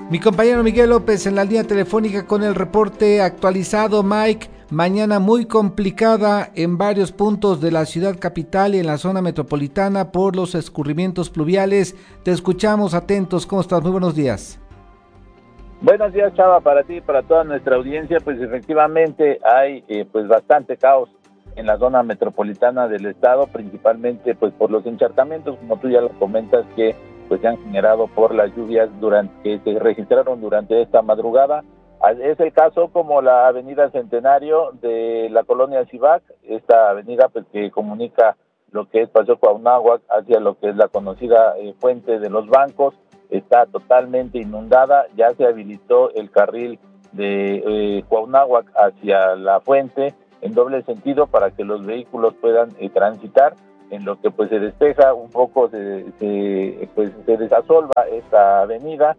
Mi compañero Miguel López en la línea telefónica con el reporte actualizado. Mike, mañana muy complicada en varios puntos de la ciudad capital y en la zona metropolitana por los escurrimientos pluviales. Te escuchamos atentos. ¿Cómo estás? Muy buenos días. Buenos días, Chava, para ti y para toda nuestra audiencia. Pues efectivamente hay pues bastante caos en la zona metropolitana del estado, principalmente pues por los encharcamientos, como tú ya lo comentas, que pues se han generado por las lluvias que se registraron durante esta madrugada. Es el caso como la avenida Centenario de la colonia Cibac, esta avenida pues que comunica lo que es Paseo Cuauhnáhuac hacia lo que es la conocida Fuente de los Bancos. Está totalmente inundada, ya se habilitó el carril de Cuauhnáhuac hacia la Fuente en doble sentido para que los vehículos puedan transitar, en lo que pues se despeja un poco, se desasolva esta avenida.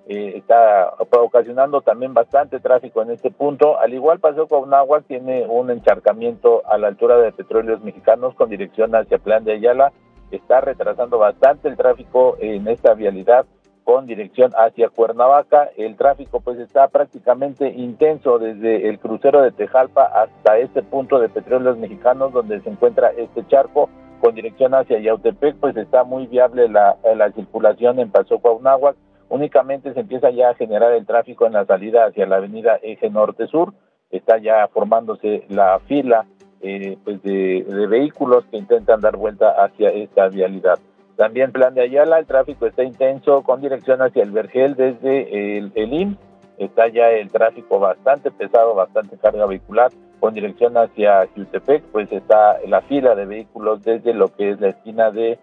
Está ocasionando también bastante tráfico en este punto. Al igual, Paseo Cuauhnáhuac tiene un encharcamiento a la altura de Petróleos Mexicanos con dirección hacia Plan de Ayala. Está retrasando bastante el tráfico en esta vialidad con dirección hacia Cuernavaca. El tráfico pues está prácticamente intenso desde el crucero de Tejalpa hasta este punto de Petróleos Mexicanos donde se encuentra este charco. Con dirección hacia Yautepec pues está muy viable la circulación en Paseo Cuauhnáhuac. Únicamente se empieza ya a generar el tráfico en la salida hacia la avenida Eje Norte-Sur. Está ya formándose la fila pues de vehículos que intentan dar vuelta hacia esta vialidad. También Plan de Ayala, el tráfico está intenso con dirección hacia el Vergel desde el IMSS. Está ya el tráfico bastante pesado, bastante carga vehicular. Con dirección hacia Jutepec, pues está la fila de vehículos desde lo que es la esquina de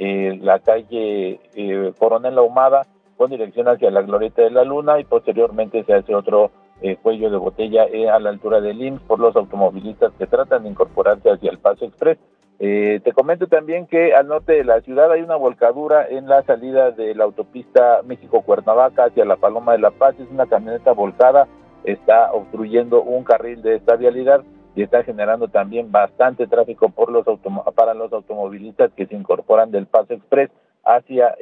la calle Coronel Ahumada, con dirección hacia la Glorieta de la Luna, y posteriormente se hace otro cuello de botella a la altura del IMSS por los automovilistas que tratan de incorporarse hacia el Paso Express. Te comento también que al norte de la ciudad hay una volcadura en la salida de la autopista México-Cuernavaca hacia la Paloma de la Paz. Es una camioneta volcada, está obstruyendo un carril de esta vialidad y está generando también bastante tráfico para los automovilistas que se incorporan del Paso Express hacia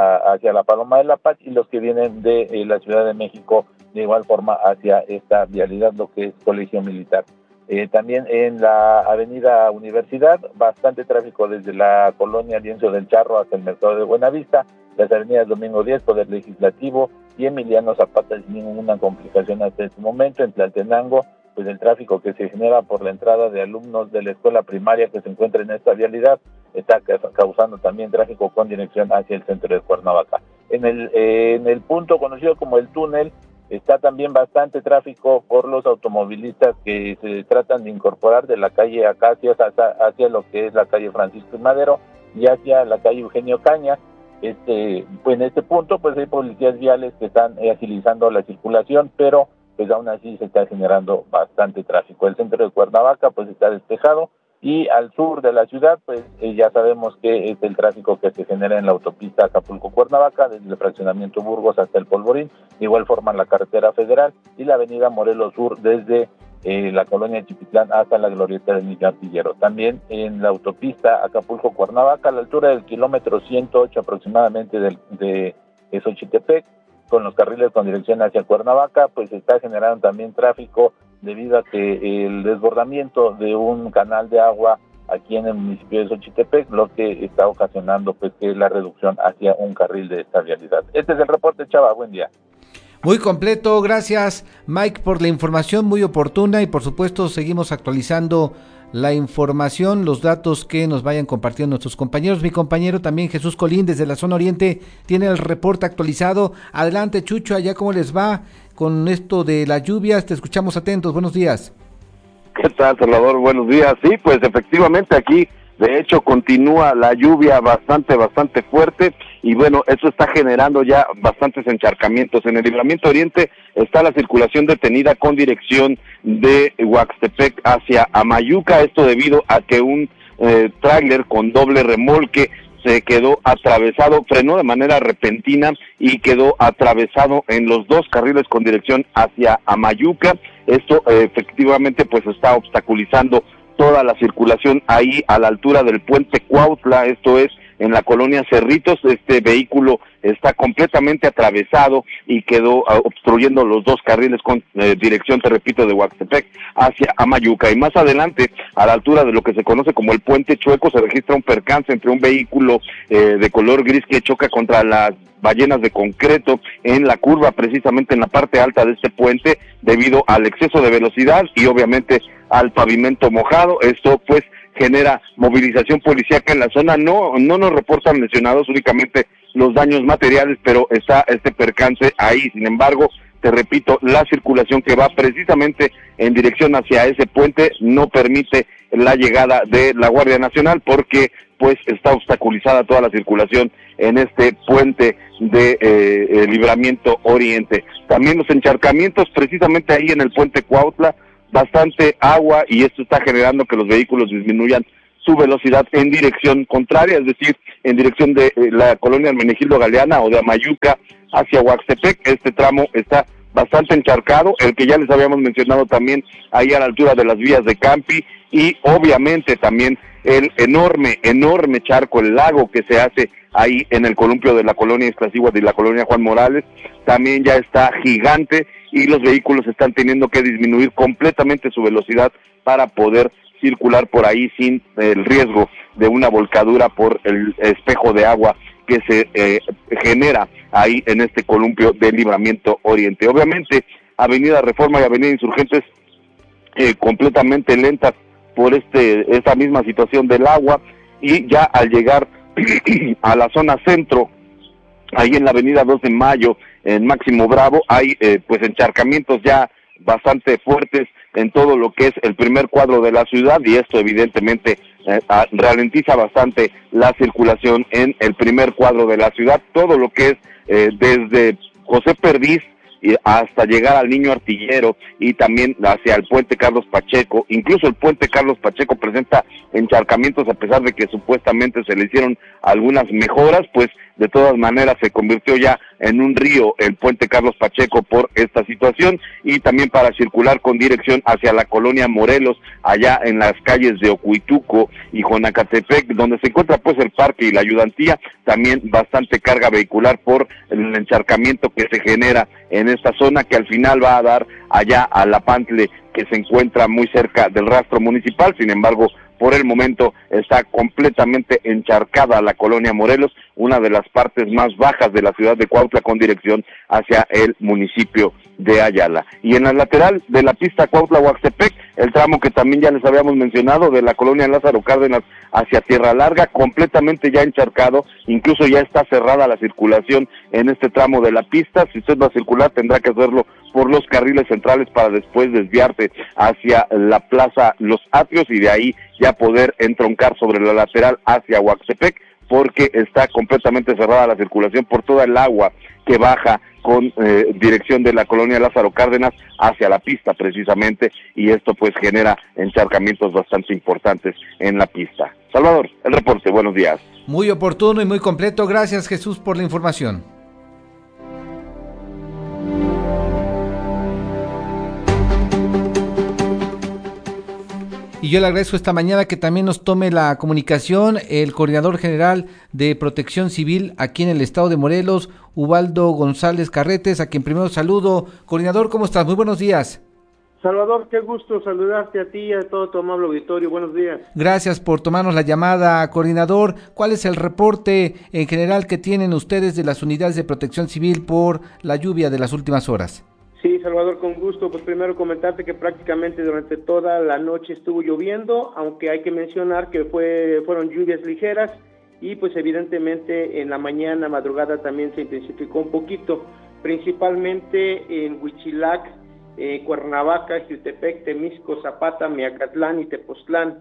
la Paloma de la Paz, y los que vienen de la Ciudad de México de igual forma hacia esta vialidad, lo que es Colegio Militar. También en la avenida Universidad, bastante tráfico desde la colonia Lienzo del Charro hasta el mercado de Buenavista, las avenidas Domingo 10, Poder Legislativo y Emiliano Zapata sin ninguna complicación hasta este momento. En Tlaltenango, pues el tráfico que se genera por la entrada de alumnos de la escuela primaria que se encuentra en esta vialidad está causando también tráfico con dirección hacia el centro de Cuernavaca. En el punto conocido como el túnel, está también bastante tráfico por los automovilistas que se tratan de incorporar de la calle Acacias hacia lo que es la calle Francisco y Madero y hacia la calle Eugenio Caña. Pues en este punto pues hay policías viales que están agilizando la circulación, pero pues aún así se está generando bastante tráfico. El centro de Cuernavaca pues está despejado, y al sur de la ciudad pues ya sabemos que es el tráfico que se genera en la autopista Acapulco-Cuernavaca desde el fraccionamiento Burgos hasta el Polvorín. De igual forma la carretera federal y la avenida Morelos Sur desde la colonia Chipitlán hasta la glorieta del Niño Artillero. También en la autopista Acapulco-Cuernavaca a la altura del kilómetro 108 aproximadamente de Xochitepec, con los carriles con dirección hacia Cuernavaca, pues se está generando también tráfico debido a que el desbordamiento de un canal de agua aquí en el municipio de Xochitepec, lo que está ocasionando pues que la reducción hacia un carril de esta vialidad. Este es el reporte, Chava, buen día. Muy completo, gracias Mike por la información muy oportuna, y por supuesto seguimos actualizando la información, los datos que nos vayan compartiendo nuestros compañeros. Mi compañero también Jesús Colín desde la zona oriente tiene el reporte actualizado. Adelante, Chucho, allá cómo les va con esto de las lluvias, te escuchamos atentos, buenos días. ¿Qué tal, Salvador? Buenos días. Sí, pues efectivamente aquí de hecho continúa la lluvia bastante fuerte, y bueno, eso está generando ya bastantes encharcamientos. En el Libramiento Oriente está la circulación detenida con dirección de Huaxtepec hacia Amayuca, esto debido a que un tráiler con doble remolque se quedó atravesado, frenó de manera repentina y quedó atravesado en los dos carriles con dirección hacia Amayuca. Esto efectivamente pues está obstaculizando toda la circulación ahí a la altura del puente Cuautla, esto es en la colonia Cerritos. Este vehículo está completamente atravesado y quedó obstruyendo los dos carriles con dirección, te repito, de Huastepec hacia Amayuca. Y más adelante, a la altura de lo que se conoce como el Puente Chueco, se registra un percance entre un vehículo de color gris que choca contra las ballenas de concreto en la curva, precisamente en la parte alta de este puente, debido al exceso de velocidad y obviamente al pavimento mojado. Esto pues genera movilización policíaca en la zona. No nos reportan lesionados, únicamente los daños materiales, pero está este percance ahí. Sin embargo, te repito, la circulación que va precisamente en dirección hacia ese puente no permite la llegada de la Guardia Nacional, porque pues está obstaculizada toda la circulación en este puente de Libramiento Oriente. También los encharcamientos precisamente ahí en el puente Cuautla, bastante agua, y esto está generando que los vehículos disminuyan su velocidad en dirección contraria, es decir, en dirección de la colonia Hermenegildo Galeana o de Amayuca hacia Huastepec. Este tramo está bastante encharcado, el que ya les habíamos mencionado también ahí a la altura de las vías de Campi, y obviamente también el enorme charco, el lago que se hace ahí en el columpio de la colonia Iztaccíhuatl y la colonia Juan Morales, también ya está gigante, y los vehículos están teniendo que disminuir completamente su velocidad para poder circular por ahí sin el riesgo de una volcadura por el espejo de agua que se genera ahí en este columpio del Libramiento Oriente. Obviamente, Avenida Reforma y Avenida Insurgentes completamente lentas por esta misma situación del agua, y ya al llegar a la zona centro, ahí en la Avenida 2 de Mayo, en Máximo Bravo, hay pues encharcamientos ya bastante fuertes en todo lo que es el primer cuadro de la ciudad, y esto evidentemente ralentiza bastante la circulación en el primer cuadro de la ciudad. Todo lo que es desde José Perdiz y hasta llegar al Niño Artillero, y también hacia el puente Carlos Pacheco. Incluso el puente Carlos Pacheco presenta encharcamientos, a pesar de que supuestamente se le hicieron algunas mejoras, pues de todas maneras se convirtió ya en un río el puente Carlos Pacheco por esta situación. Y también para circular con dirección hacia la colonia Morelos, allá en las calles de Ocuituco y Jonacatepec, donde se encuentra pues el parque y la ayudantía, también bastante carga vehicular por el encharcamiento que se genera en esta zona, que al final va a dar allá a La Pantle, que se encuentra muy cerca del rastro municipal. Sin embargo, por el momento está completamente encharcada la colonia Morelos, una de las partes más bajas de la ciudad de Cuautla, con dirección hacia el municipio de Ayala. Y en la lateral de la pista Cuautla-Huastepec, el tramo que también ya les habíamos mencionado, de la colonia Lázaro Cárdenas hacia Tierra Larga, completamente ya encharcado, incluso ya está cerrada la circulación en este tramo de la pista. Si usted va a circular, tendrá que hacerlo por los carriles centrales para después desviarse hacia la plaza Los Atrios, y de ahí ya poder entroncar sobre la lateral hacia Huastepec, porque está completamente cerrada la circulación por toda el agua que baja con dirección de la colonia Lázaro Cárdenas hacia la pista precisamente, y esto pues genera encharcamientos bastante importantes en la pista. Salvador, el reporte, buenos días. Muy oportuno y muy completo. Gracias, Jesús, por la información. Y yo le agradezco esta mañana que también nos tome la comunicación el coordinador general de Protección Civil aquí en el estado de Morelos, Ubaldo González Carretes, a quien primero saludo. Coordinador, ¿cómo estás? Muy buenos días. Salvador, qué gusto saludarte a ti y a todo tu amable auditorio. Buenos días. Gracias por tomarnos la llamada, coordinador. ¿Cuál es el reporte en general que tienen ustedes de las unidades de Protección Civil por la lluvia de las últimas horas? Sí, Salvador, con gusto. Pues primero comentarte que prácticamente durante toda la noche estuvo lloviendo, aunque hay que mencionar que fueron lluvias ligeras, y pues evidentemente en la mañana, madrugada también se intensificó un poquito, principalmente en Huitzilac, Cuernavaca, Jiutepec, Temisco, Zapata, Miacatlán y Tepoztlán,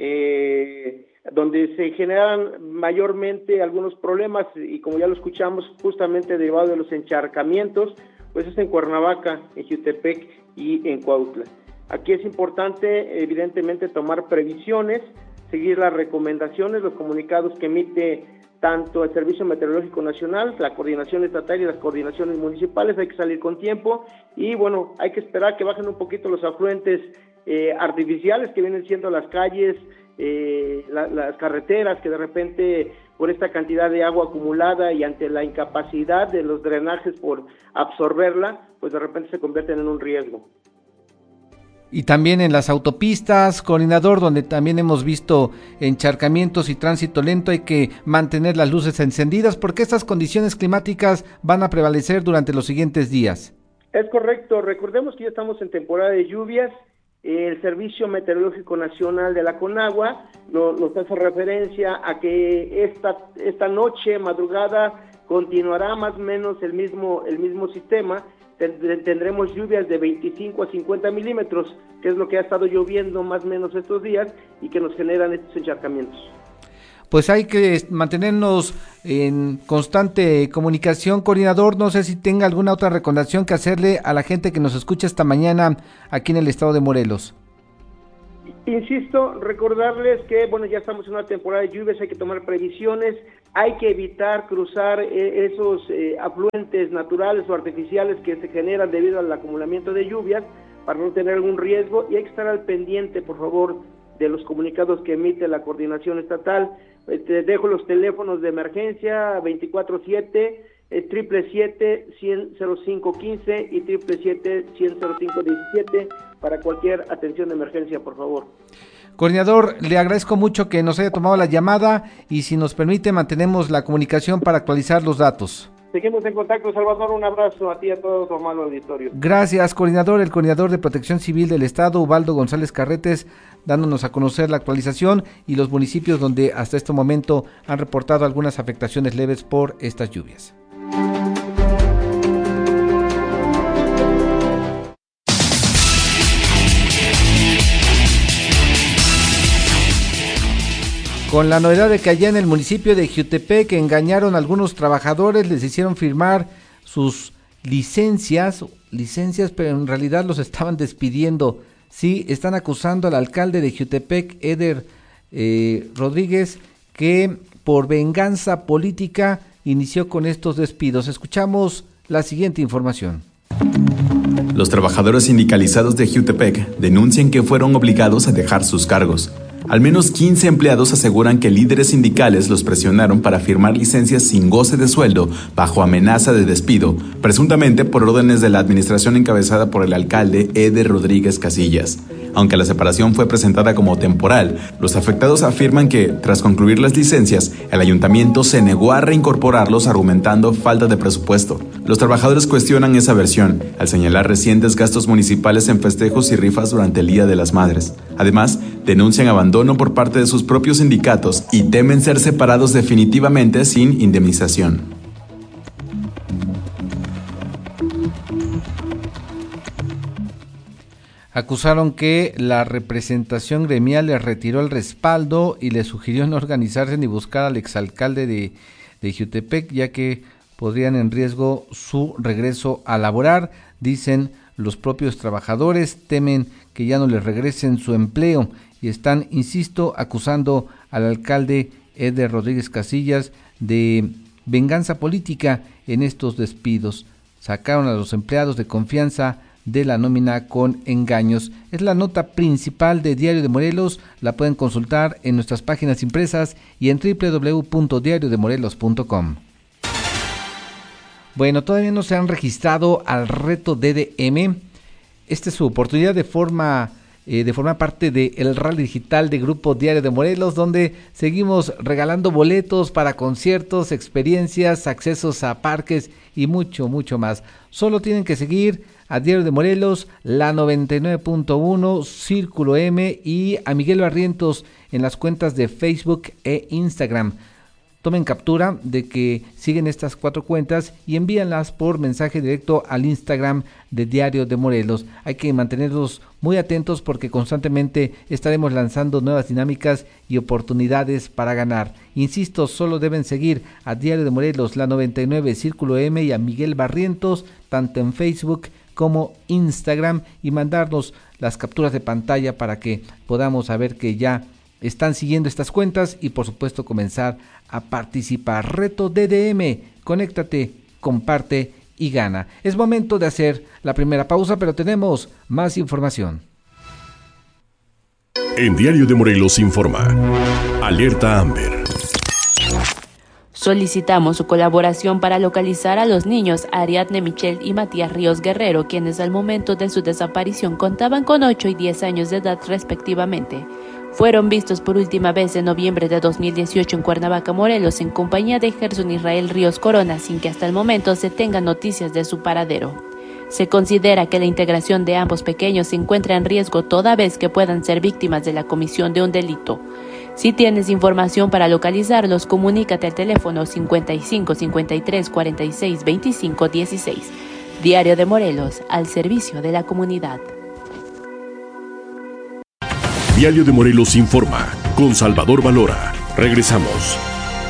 donde se generan mayormente algunos problemas, y como ya lo escuchamos, justamente derivado de los encharcamientos, pues es en Cuernavaca, en Jiutepec y en Cuautla. Aquí es importante, evidentemente, tomar previsiones, seguir las recomendaciones, los comunicados que emite tanto el Servicio Meteorológico Nacional, la Coordinación Estatal y las coordinaciones municipales. Hay que salir con tiempo y, bueno, hay que esperar que bajen un poquito los afluentes artificiales que vienen siendo las calles las carreteras que de repente por esta cantidad de agua acumulada y ante la incapacidad de los drenajes por absorberla, pues de repente se convierten en un riesgo. Y también en las autopistas, coordinador, donde también hemos visto encharcamientos y tránsito lento, hay que mantener las luces encendidas porque estas condiciones climáticas van a prevalecer durante los siguientes días. Es correcto, recordemos que ya estamos en temporada de lluvias. El Servicio Meteorológico Nacional de la CONAGUA nos hace referencia a que esta noche, madrugada, continuará más o menos el mismo sistema. Tendremos lluvias de 25 a 50 milímetros, que es lo que ha estado lloviendo más o menos estos días y que nos generan estos encharcamientos. Pues hay que mantenernos en constante comunicación, coordinador. No sé si tenga alguna otra recomendación que hacerle a la gente que nos escucha esta mañana aquí en el estado de Morelos. Insisto, recordarles que, ya estamos en una temporada de lluvias, hay que tomar previsiones, hay que evitar cruzar esos afluentes naturales o artificiales que se generan debido al acumulamiento de lluvias para no tener algún riesgo, y hay que estar al pendiente, por favor, de los comunicados que emite la coordinación estatal. Te dejo los teléfonos de emergencia 24/7, 777-100-0515 y 777-100-0517 para cualquier atención de emergencia, por favor. Coordinador, le agradezco mucho que nos haya tomado la llamada y si nos permite mantenemos la comunicación para actualizar los datos. Seguimos en contacto, Salvador, un abrazo a ti y a todo tu hermano auditorio. Gracias, coordinador. El coordinador de Protección Civil del Estado, Ubaldo González Carretes, dándonos a conocer la actualización y los municipios donde hasta este momento han reportado algunas afectaciones leves por estas lluvias. Con la novedad de que allá en el municipio de Jiutepec engañaron a algunos trabajadores, les hicieron firmar sus licencias, pero en realidad los estaban despidiendo. Sí, están acusando al alcalde de Jiutepec, Eder Rodríguez, que por venganza política inició con estos despidos. Escuchamos la siguiente información. Los trabajadores sindicalizados de Jiutepec denuncian que fueron obligados a dejar sus cargos. Al menos 15 empleados aseguran que líderes sindicales los presionaron para firmar licencias sin goce de sueldo bajo amenaza de despido, presuntamente por órdenes de la administración encabezada por el alcalde Eder Rodríguez Casillas. Aunque la separación fue presentada como temporal, los afectados afirman que, tras concluir las licencias, el ayuntamiento se negó a reincorporarlos argumentando falta de presupuesto. Los trabajadores cuestionan esa versión, al señalar recientes gastos municipales en festejos y rifas durante el Día de las Madres. Además, denuncian abandono por parte de sus propios sindicatos y temen ser separados definitivamente sin indemnización. Acusaron que la representación gremial les retiró el respaldo y les sugirió no organizarse ni buscar al exalcalde de Jiutepec, ya que podrían en riesgo su regreso a laborar. Dicen los propios trabajadores, temen que ya no les regresen su empleo y están, insisto, acusando al alcalde Eder Rodríguez Casillas de venganza política en estos despidos. Sacaron a los empleados de confianza de la nómina con engaños. Es la nota principal de Diario de Morelos, la pueden consultar en nuestras páginas impresas y en www.diariodemorelos.com. Bueno, todavía no se han registrado al reto DDM. Esta es su oportunidad de formar parte del Rally Digital de Grupo Diario de Morelos, donde seguimos regalando boletos para conciertos, experiencias, accesos a parques y mucho, mucho más. Solo tienen que seguir a Diario de Morelos, la 99.1, Círculo M y a Miguel Barrientos en las cuentas de Facebook e Instagram. Tomen captura de que siguen estas 4 cuentas y envíanlas por mensaje directo al Instagram de Diario de Morelos. Hay que mantenerlos muy atentos porque constantemente estaremos lanzando nuevas dinámicas y oportunidades para ganar. Insisto, solo deben seguir a Diario de Morelos, la 99, Círculo M y a Miguel Barrientos, tanto en Facebook como Instagram, y mandarnos las capturas de pantalla para que podamos saber que ya están siguiendo estas cuentas y por supuesto comenzar a participar. Reto DDM, conéctate, comparte y gana. Es momento de hacer la primera pausa, pero tenemos más información. En Diario de Morelos informa. Alerta Amber. Solicitamos su colaboración para localizar a los niños Ariadne Michelle y Matías Ríos Guerrero, quienes al momento de su desaparición contaban con 8 y 10 años de edad respectivamente. Fueron vistos por última vez en noviembre de 2018 en Cuernavaca, Morelos, en compañía de Gerson Israel Ríos Corona, sin que hasta el momento se tengan noticias de su paradero. Se considera que la integración de ambos pequeños se encuentra en riesgo toda vez que puedan ser víctimas de la comisión de un delito. Si tienes información para localizarlos, comunícate al teléfono 55 53 46 25 16. Diario de Morelos, al servicio de la comunidad. Diario de Morelos informa, con Salvador Valora. Regresamos.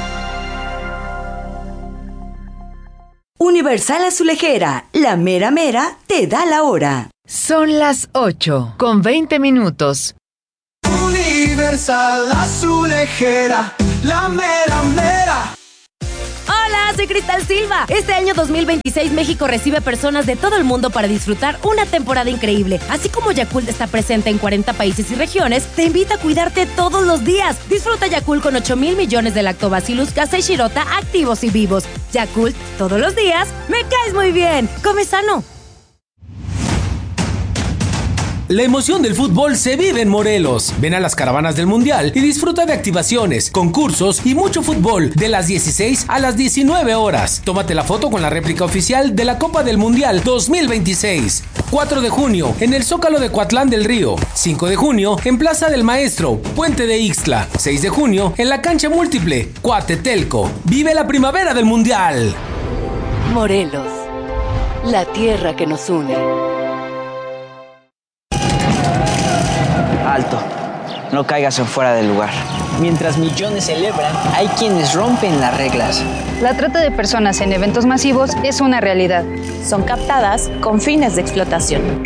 Universal Azulejera, la mera mera te da la hora. Son las 8:20. Universal Azulejera, la mera mera. Hola, soy Cristal Silva. Este año 2026 México recibe personas de todo el mundo para disfrutar una temporada increíble. Así como Yakult está presente en 40 países y regiones, te invita a cuidarte todos los días. Disfruta Yakult con 8,000 millones de Lactobacillus casei shirota activos y vivos. Yakult, todos los días, me caes muy bien. Come sano. La emoción del fútbol se vive en Morelos. Ven a las caravanas del Mundial y disfruta de activaciones, concursos y mucho fútbol de las 16 a las 19 horas. Tómate la foto con la réplica oficial de la Copa del Mundial 2026. 4 de junio en el Zócalo de Coatlán del Río. 5 de junio en Plaza del Maestro, Puente de Ixtla. 6 de junio en la cancha múltiple, Coatetelco. Vive la primavera del Mundial. Morelos, la tierra que nos une. Alto, no caigas en fuera del lugar. Mientras millones celebran, hay quienes rompen las reglas. La trata de personas en eventos masivos es una realidad. Son captadas con fines de explotación.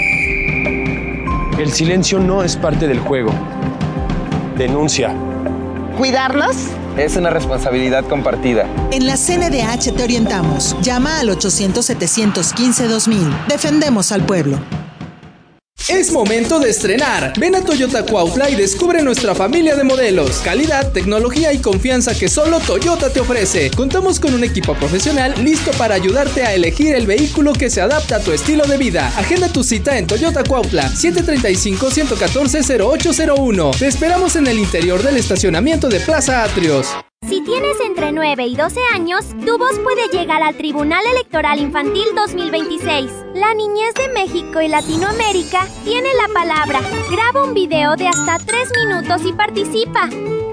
El silencio no es parte del juego. Denuncia. ¿Cuidarlos? Es una responsabilidad compartida. En la CNDH te orientamos. Llama al 800-715-2000. Defendemos al pueblo. Es momento de estrenar. Ven a Toyota Cuautla y descubre nuestra familia de modelos, calidad, tecnología y confianza que solo Toyota te ofrece. Contamos con un equipo profesional listo para ayudarte a elegir el vehículo que se adapta a tu estilo de vida. Agenda tu cita en Toyota Cuautla, 735-114-0801. Te esperamos en el interior del estacionamiento de Plaza Atrios. Si tienes entre 9 y 12 años, tu voz puede llegar al Tribunal Electoral Infantil 2026. La niñez de México y Latinoamérica tiene la palabra. Graba un video de hasta 3 minutos y participa.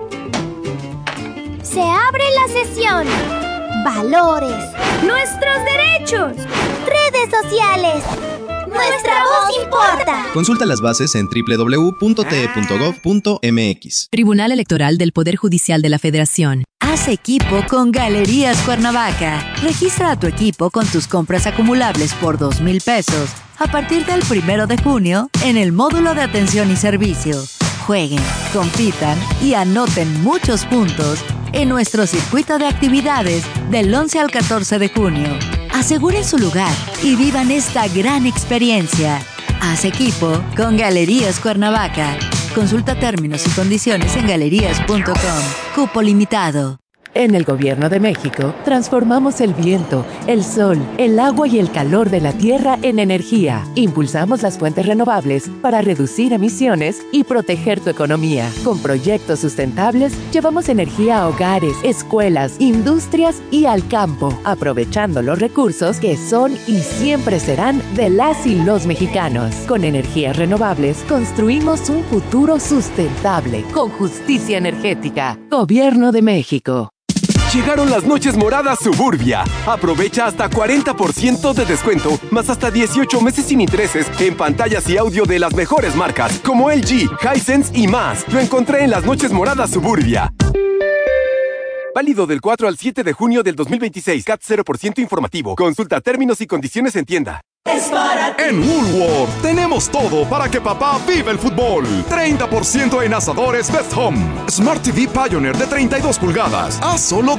Se abre la sesión. Valores. Nuestros derechos. Redes sociales. Nuestra voz importa. Consulta las bases en www.te.gov.mx. Tribunal Electoral del Poder Judicial de la Federación. Haz equipo con Galerías Cuernavaca. Registra a tu equipo con tus compras acumulables por 2,000 pesos a partir del 1 de junio en el módulo de atención y servicio. Jueguen, compitan y anoten muchos puntos en nuestro circuito de actividades del 11 al 14 de junio. Aseguren su lugar y vivan esta gran experiencia. Haz equipo con Galerías Cuernavaca. Consulta términos y condiciones en galerías.com. Cupo limitado. En el Gobierno de México, transformamos el viento, el sol, el agua y el calor de la tierra en energía. Impulsamos las fuentes renovables para reducir emisiones y proteger tu economía. Con proyectos sustentables, llevamos energía a hogares, escuelas, industrias y al campo, aprovechando los recursos que son y siempre serán de las y los mexicanos. Con energías renovables, construimos un futuro sustentable, con justicia energética. Gobierno de México. Llegaron las noches moradas Suburbia. Aprovecha hasta 40% de descuento, más hasta 18 meses sin intereses en pantallas y audio de las mejores marcas, como LG, Hisense y más. Lo encontré en las noches moradas Suburbia. Válido del 4 al 7 de junio del 2026. CAT 0% informativo. Consulta términos y condiciones en tienda. En Woolworth tenemos todo para que papá viva el fútbol. 30% en asadores Best Home. Smart TV Pioneer de 32 pulgadas a solo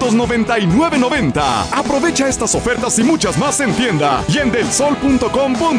$2,399.90. Aprovecha estas ofertas y muchas más en tienda y en delsol.com.mx.